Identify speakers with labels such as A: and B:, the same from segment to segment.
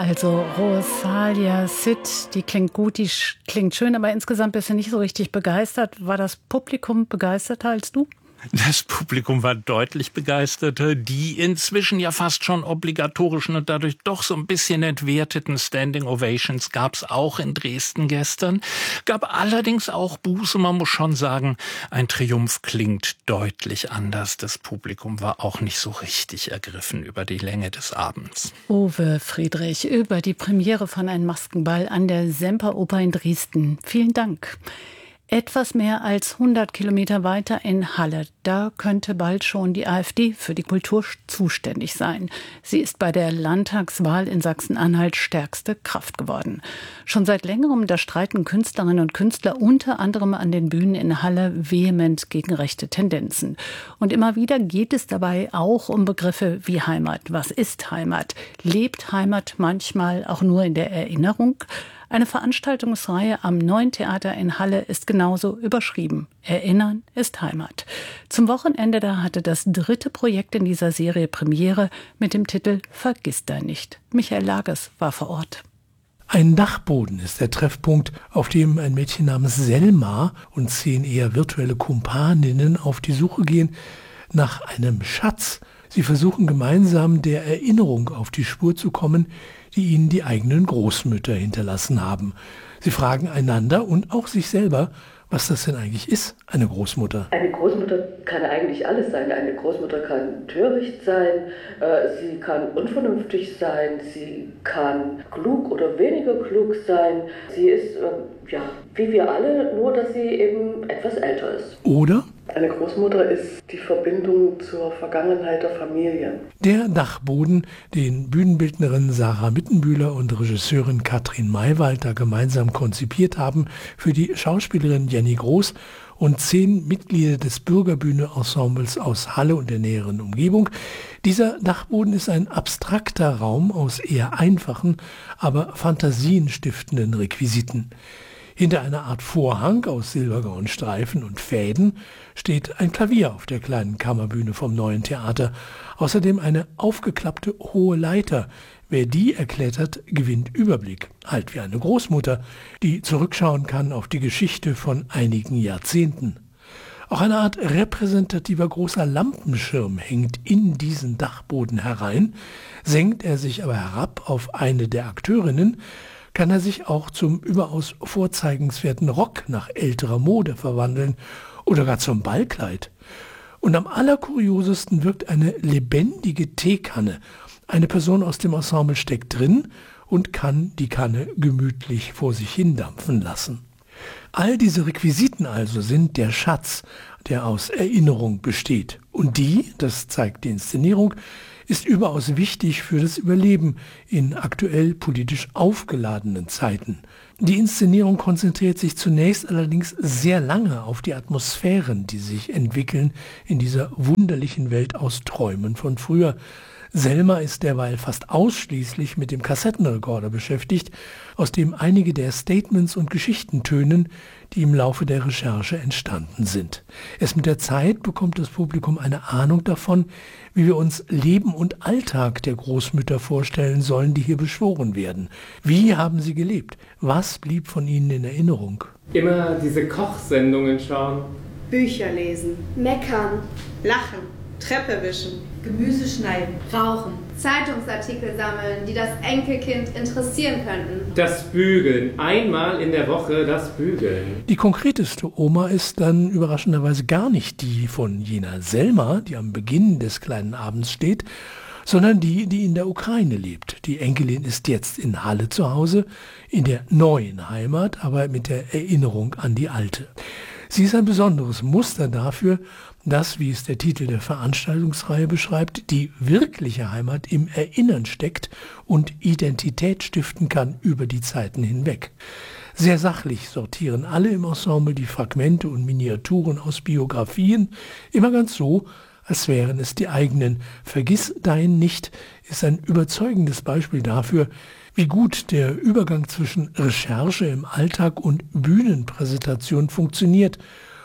A: Also Rosalia Sid, die klingt gut, die klingt schön, aber insgesamt bist du nicht so richtig begeistert. War das Publikum begeisterter als du?
B: Das Publikum war deutlich begeisterter. Die inzwischen ja fast schon obligatorischen und dadurch doch so ein bisschen entwerteten Standing Ovations gab es auch in Dresden gestern. Gab allerdings auch Buße. Man muss schon sagen, ein Triumph klingt deutlich anders. Das Publikum war auch nicht so richtig ergriffen über die Länge des Abends.
A: Uwe Friedrich über die Premiere von Ein Maskenball an der Semperoper in Dresden. Vielen Dank. Etwas mehr als 100 Kilometer weiter in Halle, da könnte bald schon die AfD für die Kultur zuständig sein. Sie ist bei der Landtagswahl in Sachsen-Anhalt stärkste Kraft geworden. Schon seit längerem, da streiten Künstlerinnen und Künstler unter anderem an den Bühnen in Halle vehement gegen rechte Tendenzen. Und immer wieder geht es dabei auch um Begriffe wie Heimat. Was ist Heimat? Lebt Heimat manchmal auch nur in der Erinnerung? Eine Veranstaltungsreihe am Neuen Theater in Halle ist genauso überschrieben. Erinnern ist Heimat. Zum Wochenende da hatte das dritte Projekt in dieser Serie Premiere mit dem Titel Vergiss da nicht. Michael Lages war vor Ort.
C: Ein Dachboden ist der Treffpunkt, auf dem ein Mädchen namens Selma und 10 eher virtuelle Kumpaninnen auf die Suche gehen nach einem Schatz. Sie versuchen gemeinsam der Erinnerung auf die Spur zu kommen, die ihnen die eigenen Großmütter hinterlassen haben. Sie fragen einander und auch sich selber, was das denn eigentlich ist, eine Großmutter.
D: Eine Großmutter kann eigentlich alles sein. Eine Großmutter kann töricht sein, sie kann unvernünftig sein, sie kann klug oder weniger klug sein. Sie ist, wie wir alle, nur dass sie eben etwas älter ist.
C: Oder?
E: Eine Großmutter ist die Verbindung zur Vergangenheit der Familie.
C: Der Dachboden, den Bühnenbildnerin Sarah Mittenbühler und Regisseurin Katrin Maywalter gemeinsam konzipiert haben für die Schauspielerin Jenny Groß und 10 Mitglieder des Bürgerbühne-Ensembles aus Halle und der näheren Umgebung. Dieser Dachboden ist ein abstrakter Raum aus eher einfachen, aber fantasienstiftenden Requisiten. Hinter einer Art Vorhang aus silbergrauen Streifen und Fäden steht ein Klavier auf der kleinen Kammerbühne vom Neuen Theater. Außerdem eine aufgeklappte hohe Leiter. Wer die erklettert, gewinnt Überblick. Halt wie eine Großmutter, die zurückschauen kann auf die Geschichte von einigen Jahrzehnten. Auch eine Art repräsentativer großer Lampenschirm hängt in diesen Dachboden herein. Senkt er sich aber herab auf eine der Akteurinnen, kann er sich auch zum überaus vorzeigenswerten Rock nach älterer Mode verwandeln oder gar zum Ballkleid. Und am allerkuriosesten wirkt eine lebendige Teekanne. Eine Person aus dem Ensemble steckt drin und kann die Kanne gemütlich vor sich hindampfen lassen. All diese Requisiten also sind der Schatz, der aus Erinnerung besteht. Und die, das zeigt die Inszenierung, ist überaus wichtig für das Überleben in aktuell politisch aufgeladenen Zeiten. Die Inszenierung konzentriert sich zunächst allerdings sehr lange auf die Atmosphären, die sich entwickeln in dieser wunderlichen Welt aus Träumen von früher. Selma ist derweil fast ausschließlich mit dem Kassettenrekorder beschäftigt, aus dem einige der Statements und Geschichten tönen, die im Laufe der Recherche entstanden sind. Erst mit der Zeit bekommt das Publikum eine Ahnung davon, wie wir uns Leben und Alltag der Großmütter vorstellen sollen, die hier beschworen werden. Wie haben sie gelebt? Was blieb von ihnen in Erinnerung?
F: Immer diese Kochsendungen schauen.
G: Bücher lesen.
H: Meckern.
G: Lachen. Treppe wischen.
H: Gemüse schneiden.
I: Rauchen. Zeitungsartikel sammeln, die das Enkelkind interessieren könnten.
F: Das Bügeln. Einmal in der Woche das Bügeln.
C: Die konkreteste Oma ist dann überraschenderweise gar nicht die von jener Selma, die am Beginn des kleinen Abends steht, sondern die, die in der Ukraine lebt. Die Enkelin ist jetzt in Halle zu Hause, in der neuen Heimat, aber mit der Erinnerung an die alte. Sie ist ein besonderes Muster dafür, dass, wie es der Titel der Veranstaltungsreihe beschreibt, die wirkliche Heimat im Erinnern steckt und Identität stiften kann über die Zeiten hinweg. Sehr sachlich sortieren alle im Ensemble die Fragmente und Miniaturen aus Biografien, immer ganz so, als wären es die eigenen. Vergiss dein nicht ist ein überzeugendes Beispiel dafür, wie gut der Übergang zwischen Recherche im Alltag und Bühnenpräsentation funktioniert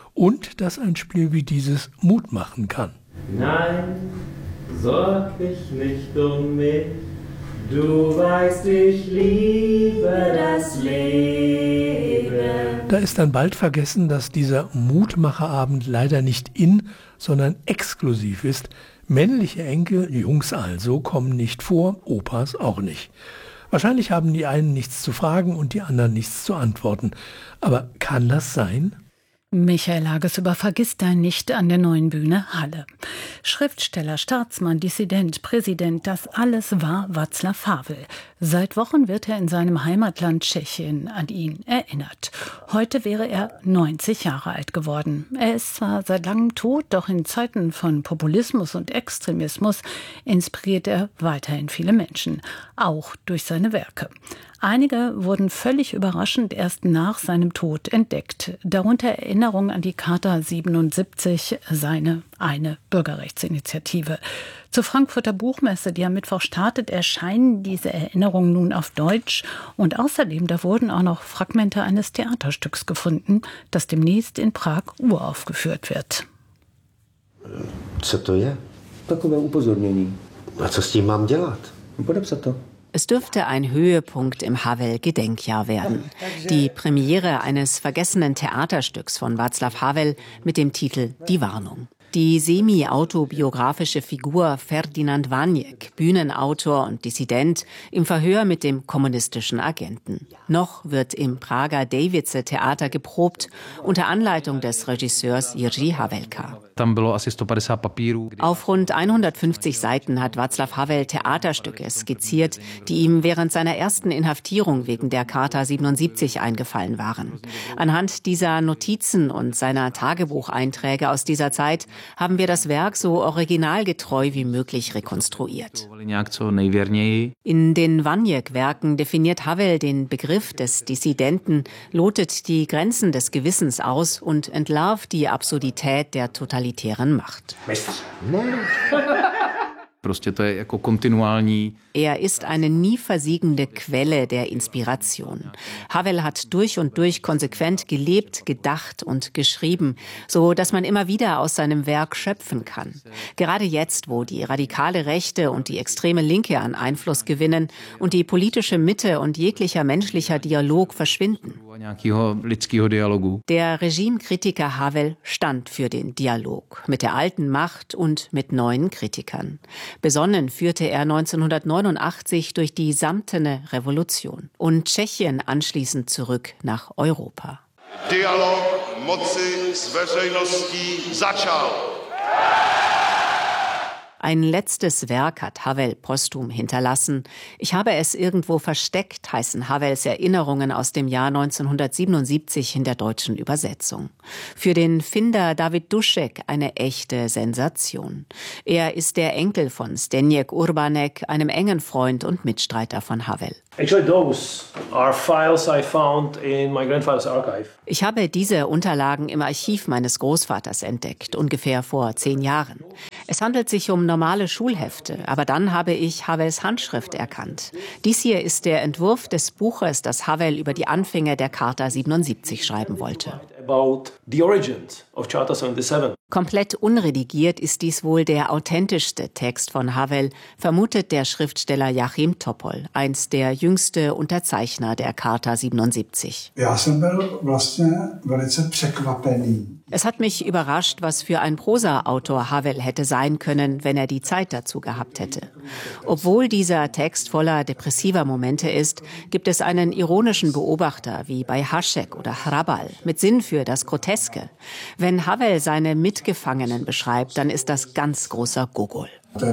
C: und dass ein Spiel wie dieses Mut machen kann.
F: Nein, sorg dich nicht um mich, Du weißt, ich liebe das Leben.
C: Da ist dann bald vergessen, dass dieser Mutmacherabend leider nicht in, sondern exklusiv ist. Männliche Enkel, Jungs also, kommen nicht vor, Opas auch nicht. Wahrscheinlich haben die einen nichts zu fragen und die anderen nichts zu antworten. Aber kann das sein?
A: Michael Hagesüber vergisst da nicht an der Neuen Bühne Halle. Schriftsteller, Staatsmann, Dissident, Präsident, das alles war Václav Havel. Seit Wochen wird er in seinem Heimatland Tschechien an ihn erinnert. Heute wäre er 90 Jahre alt geworden. Er ist zwar seit langem tot, doch in Zeiten von Populismus und Extremismus inspiriert er weiterhin viele Menschen, auch durch seine Werke. Einige wurden völlig überraschend erst nach seinem Tod entdeckt. Darunter Erinnerung an die Charta 77, seine eine Bürgerrechtsinitiative. Zur Frankfurter Buchmesse, die am Mittwoch startet, erscheinen diese Erinnerungen nun auf Deutsch. Und außerdem, da wurden auch noch Fragmente eines Theaterstücks gefunden, das demnächst in Prag uraufgeführt wird.
J: Co to je? Takové upozornění. A co s tím mám dělat? Podepsat to.
K: Es dürfte ein Höhepunkt im Havel-Gedenkjahr werden. Die Premiere eines vergessenen Theaterstücks von Václav Havel mit dem Titel Die Warnung. Die semi-autobiografische Figur Ferdinand Vaněk, Bühnenautor und Dissident, im Verhör mit dem kommunistischen Agenten. Noch wird im Prager Davice-Theater geprobt, unter Anleitung des Regisseurs Jiří Havelka. Auf rund 150 Seiten hat Václav Havel Theaterstücke skizziert, die ihm während seiner ersten Inhaftierung wegen der Charta 77 eingefallen waren. Anhand dieser Notizen und seiner Tagebucheinträge aus dieser Zeit haben wir das Werk so originalgetreu wie möglich rekonstruiert. In den Vaněk-Werken definiert Havel den Begriff des Dissidenten, lotet die Grenzen des Gewissens aus und entlarvt die Absurdität der totalitären Macht. Er ist eine nie versiegende Quelle der Inspiration. Havel hat durch und durch konsequent gelebt, gedacht und geschrieben, so dass man immer wieder aus seinem Werk schöpfen kann. Gerade jetzt, wo die radikale Rechte und die extreme Linke an Einfluss gewinnen und die politische Mitte und jeglicher menschlicher Dialog verschwinden. Der Regimekritiker Havel stand für den Dialog mit der alten Macht und mit neuen Kritikern. Besonnen führte er 1989 durch die samtene Revolution und Tschechien anschließend zurück nach Europa.
L: Dialog moci s veřejností začal.
K: Ein letztes Werk hat Havel posthum hinterlassen. Ich habe es irgendwo versteckt, heißen Havels Erinnerungen aus dem Jahr 1977 in der deutschen Übersetzung. Für den Finder David Dušek eine echte Sensation. Er ist der Enkel von Zdeněk Urbanek, einem engen Freund und Mitstreiter von Havel. Ich habe diese Unterlagen im Archiv meines Großvaters entdeckt, ungefähr vor 10 Jahren. Es handelt sich um normale Schulhefte, aber dann habe ich Havels Handschrift erkannt. Dies hier ist der Entwurf des Buches, das Havel über die Anfänge der Charta 77 schreiben wollte. Komplett unredigiert ist dies wohl der authentischste Text von Havel, vermutet der Schriftsteller Joachim Topol, einst der jüngste Unterzeichner der Charta 77. Es hat mich überrascht, was für ein Prosa-Autor Havel hätte sein können, wenn er die Zeit dazu gehabt hätte. Obwohl dieser Text voller depressiver Momente ist, gibt es einen ironischen Beobachter wie bei Hašek oder Hrabal mit Sinn für das Groteske. Wenn Havel seine Mitgefangenen beschreibt, dann ist das ganz großer Gogol.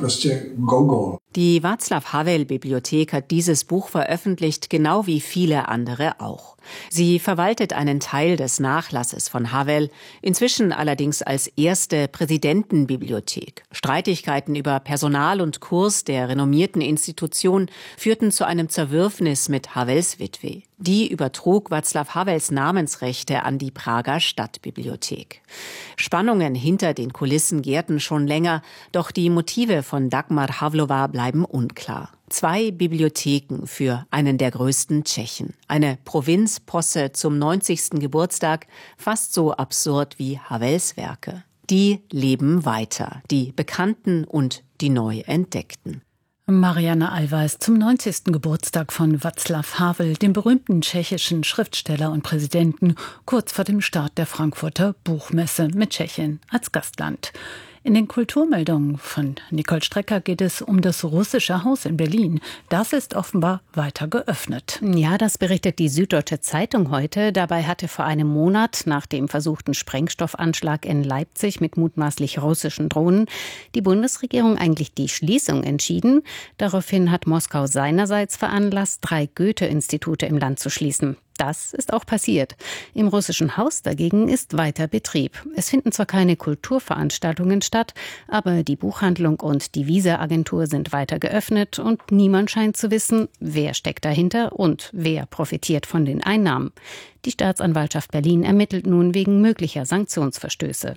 K: Die Václav-Havel-Bibliothek hat dieses Buch veröffentlicht, genau wie viele andere auch. Sie verwaltet einen Teil des Nachlasses von Havel, inzwischen allerdings als erste Präsidentenbibliothek. Streitigkeiten über Personal und Kurs der renommierten Institution führten zu einem Zerwürfnis mit Havels Witwe. Die übertrug Václav Havels Namensrechte an die Prager Stadtbibliothek. Spannungen hinter den Kulissen gärten schon länger, doch die Motive von Dagmar Havlova bleiben unklar. 2 Bibliotheken für einen der größten Tschechen. Eine Provinzposse zum 90. Geburtstag, fast so absurd wie Havels Werke. Die leben weiter, die Bekannten und die neu Entdeckten.
A: Marianne Allweis zum 90. Geburtstag von Václav Havel, dem berühmten tschechischen Schriftsteller und Präsidenten, kurz vor dem Start der Frankfurter Buchmesse mit Tschechien als Gastland. In den Kulturmeldungen von Nicole Strecker geht es um das Russische Haus in Berlin. Das ist offenbar weiter geöffnet.
K: Ja, das berichtet die Süddeutsche Zeitung heute. Dabei hatte vor einem Monat nach dem versuchten Sprengstoffanschlag in Leipzig mit mutmaßlich russischen Drohnen die Bundesregierung eigentlich die Schließung entschieden. Daraufhin hat Moskau seinerseits veranlasst, 3 Goethe-Institute im Land zu schließen. Das ist auch passiert. Im Russischen Haus dagegen ist weiter Betrieb. Es finden zwar keine Kulturveranstaltungen statt, aber die Buchhandlung und die Visa-Agentur sind weiter geöffnet und niemand scheint zu wissen, wer steckt dahinter und wer profitiert von den Einnahmen. Die Staatsanwaltschaft Berlin ermittelt nun wegen möglicher Sanktionsverstöße.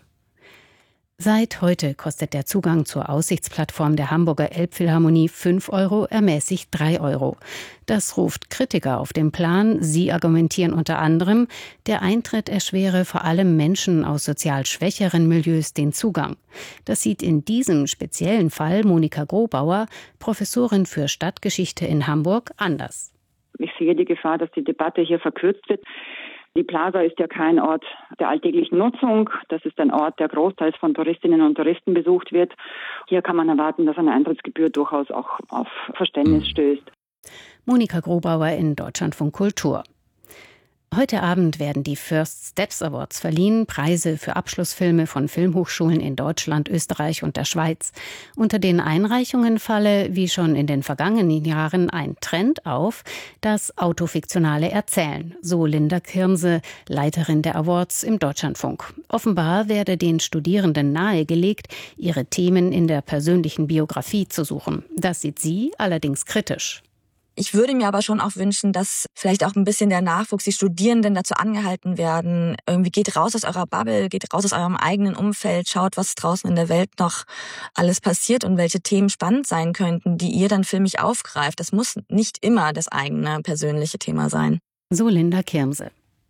K: Seit heute kostet der Zugang zur Aussichtsplattform der Hamburger Elbphilharmonie 5 €, ermäßigt 3 €. Das ruft Kritiker auf den Plan. Sie argumentieren unter anderem, der Eintritt erschwere vor allem Menschen aus sozial schwächeren Milieus den Zugang. Das sieht in diesem speziellen Fall Monika Grobauer, Professorin für Stadtgeschichte in Hamburg, anders.
M: Ich sehe die Gefahr, dass die Debatte hier verkürzt wird. Die Plaza ist ja kein Ort der alltäglichen Nutzung. Das ist ein Ort, der großteils von Touristinnen und Touristen besucht wird. Hier kann man erwarten, dass eine Eintrittsgebühr durchaus auch auf Verständnis stößt.
K: Monika Grobauer in Deutschlandfunk Kultur. Heute Abend werden die First Steps Awards verliehen, Preise für Abschlussfilme von Filmhochschulen in Deutschland, Österreich und der Schweiz. Unter den Einreichungen falle, wie schon in den vergangenen Jahren, ein Trend auf, das autofiktionale Erzählen, so Linda Kirmse, Leiterin der Awards im Deutschlandfunk. Offenbar werde den Studierenden nahegelegt, ihre Themen in der persönlichen Biografie zu suchen. Das sieht sie allerdings kritisch.
N: Ich würde mir aber schon auch wünschen, dass vielleicht auch ein bisschen der Nachwuchs, die Studierenden dazu angehalten werden, irgendwie geht raus aus eurer Bubble, geht raus aus eurem eigenen Umfeld, schaut, was draußen in der Welt noch alles passiert und welche Themen spannend sein könnten, die ihr dann filmisch aufgreift. Das muss nicht immer das eigene persönliche Thema sein.
K: So Linda Kirmse.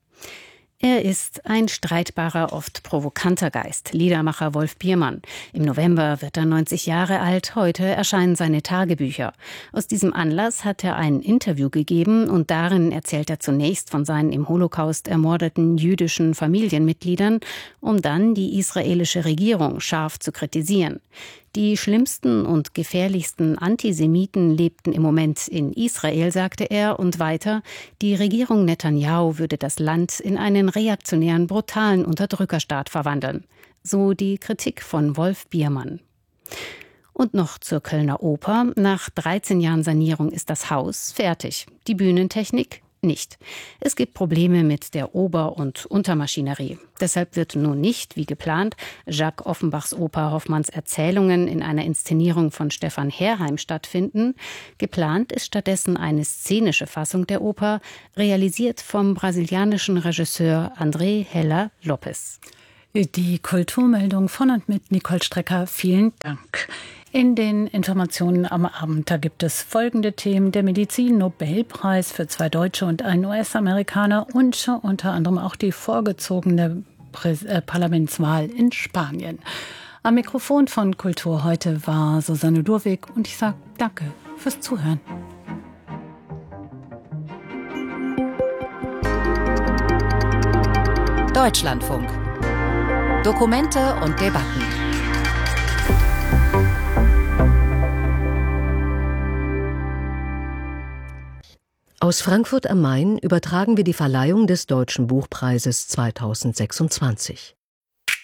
K: Er ist ein streitbarer, oft provokanter Geist, Liedermacher Wolf Biermann. Im November wird er 90 Jahre alt, heute erscheinen seine Tagebücher. Aus diesem Anlass hat er ein Interview gegeben und darin erzählt er zunächst von seinen im Holocaust ermordeten jüdischen Familienmitgliedern, um dann die israelische Regierung scharf zu kritisieren. Die schlimmsten und gefährlichsten Antisemiten lebten im Moment in Israel, sagte er, und weiter, die Regierung Netanyahu würde das Land in einen reaktionären, brutalen Unterdrückerstaat verwandeln. So die Kritik von Wolf Biermann. Und noch zur Kölner Oper. Nach 13 Jahren Sanierung ist das Haus fertig. Die Bühnentechnik nicht. Es gibt Probleme mit der Ober- und Untermaschinerie. Deshalb wird nun nicht, wie geplant, Jacques Offenbachs Oper Hoffmanns Erzählungen in einer Inszenierung von Stefan Herheim stattfinden. Geplant ist stattdessen eine szenische Fassung der Oper, realisiert vom brasilianischen Regisseur André Hella Lopes.
A: Die Kulturmeldung von und mit Nicole Strecker. Vielen Dank. In den Informationen am Abend, da gibt es folgende Themen: Der Medizin-Nobelpreis für 2 Deutsche und einen US-Amerikaner und unter anderem auch die vorgezogene Parlamentswahl in Spanien. Am Mikrofon von Kultur heute war Susanne Durwig und ich sage danke fürs Zuhören.
O: Deutschlandfunk. Dokumente und Debatten. Aus Frankfurt am Main übertragen wir die Verleihung des Deutschen Buchpreises 2026.